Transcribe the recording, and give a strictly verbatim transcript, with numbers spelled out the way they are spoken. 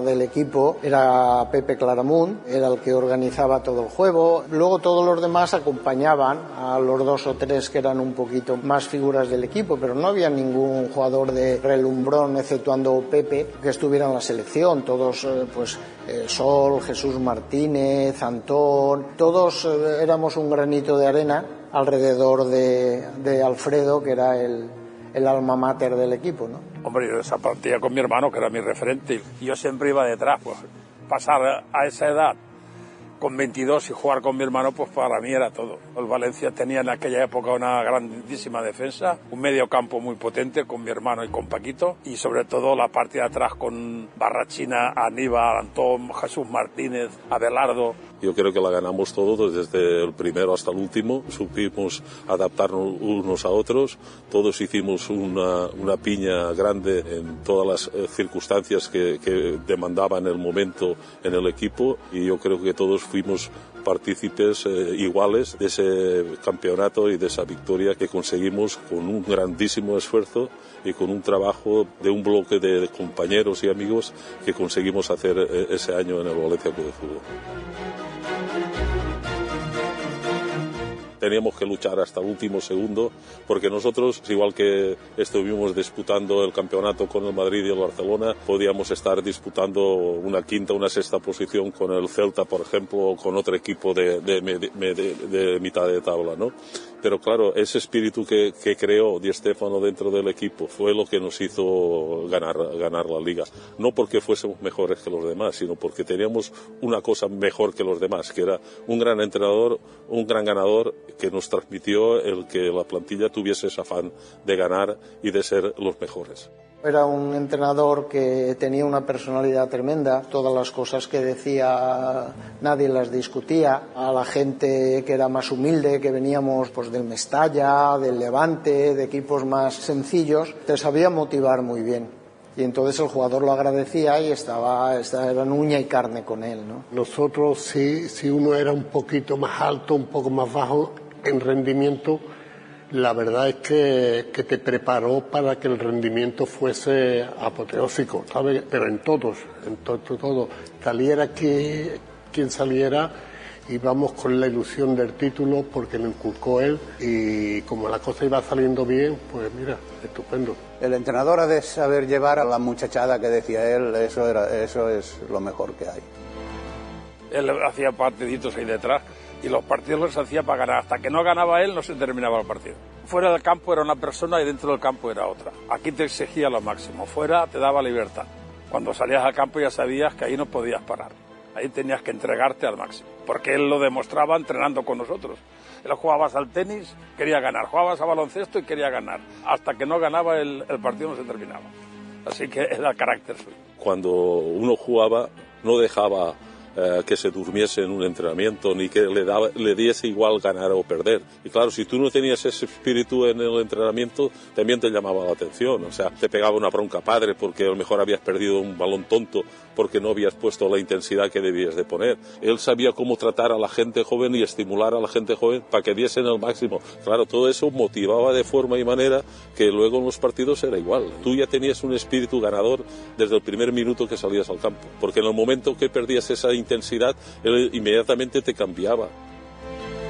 del equipo era Pepe Claramunt, era el que organizaba todo el juego. Luego todos los demás acompañaban a los dos o tres que eran un poquito más figuras del equipo, pero no había ningún jugador de relumbrón, exceptuando Pepe, que estuviera en la selección. Todos, pues, eh, Sol, Jesús Martínez, Antón, todos eh, éramos un granito de arena alrededor de, de Alfredo, que era el, el alma mater del equipo, ¿no? Hombre, yo esa partida con mi hermano, que era mi referente, y yo siempre iba detrás, pues pasar a esa edad con veintidós y jugar con mi hermano, pues para mí era todo. El Valencia tenía en aquella época una grandísima defensa, un medio campo muy potente con mi hermano y con Paquito, y sobre todo la parte de atrás con Barrachina, Aníbal, Antón, Jesús Martínez, Abelardo. Yo creo que la ganamos todos, desde el primero hasta el último. Supimos adaptarnos unos a otros. Todos hicimos una, una piña grande en todas las eh, circunstancias que, que demandaban el momento en el equipo. Y yo creo que todos fuimos partícipes eh, iguales de ese campeonato y de esa victoria que conseguimos con un grandísimo esfuerzo y con un trabajo de un bloque de compañeros y amigos que conseguimos hacer eh, ese año en el Valencia Club de Fútbol. Teníamos que luchar hasta el último segundo, porque nosotros, igual que estuvimos disputando el campeonato con el Madrid y el Barcelona, podíamos estar disputando una quinta, una sexta posición con el Celta, por ejemplo, o con otro equipo de, de, de, de, de mitad de tabla, ¿no? Pero claro, ese espíritu que, que creó Di Stéfano dentro del equipo fue lo que nos hizo ganar, ganar la Liga. No porque fuésemos mejores que los demás, sino porque teníamos una cosa mejor que los demás, que era un gran entrenador, un gran ganador, que nos transmitió el que la plantilla tuviese ese afán de ganar y de ser los mejores. Era un entrenador que tenía una personalidad tremenda, todas las cosas que decía nadie las discutía. A la gente que era más humilde, que veníamos pues del Mestalla, del Levante, de equipos más sencillos, te sabía motivar muy bien. Y entonces el jugador lo agradecía y estaba, estaba eran uña y carne con él, ¿no? Nosotros, si, si uno era un poquito más alto, un poco más bajo en rendimiento, la verdad es que, que te preparó para que el rendimiento fuese apoteósico, ¿sabes? Pero en todos, en todo, todo. Saliera que, quien saliera, íbamos con la ilusión del título porque lo inculcó él, y como la cosa iba saliendo bien, pues mira, estupendo. El entrenador ha de saber llevar a la muchachada que decía él, eso, era, eso es lo mejor que hay. Él hacía partiditos ahí detrás, y los partidos los hacía para ganar. Hasta que no ganaba él, no se terminaba el partido. Fuera del campo era una persona y dentro del campo era otra. Aquí te exigía lo máximo, fuera te daba libertad. Cuando salías al campo ya sabías que ahí no podías parar. Ahí tenías que entregarte al máximo, porque él lo demostraba entrenando con nosotros. Él jugabas al tenis, quería ganar, jugabas a baloncesto y quería ganar. Hasta que no ganaba el, el partido no se terminaba. Así que era el carácter suyo. Cuando uno jugaba no dejaba Eh, que se durmiese en un entrenamiento, ni que le, daba, le diese igual ganar o perder. Y claro, si tú no tenías ese espíritu en el entrenamiento, también te llamaba la atención. O sea, te pegaba una bronca padre porque a lo mejor habías perdido un balón tonto porque no habías puesto la intensidad que debías de poner. Él sabía cómo tratar a la gente joven y estimular a la gente joven para que diesen el máximo. Claro, todo eso motivaba de forma y manera que luego en los partidos era igual. Tú ya tenías un espíritu ganador desde el primer minuto que salías al campo, porque en el momento que perdías esa intensidad, él inmediatamente te cambiaba.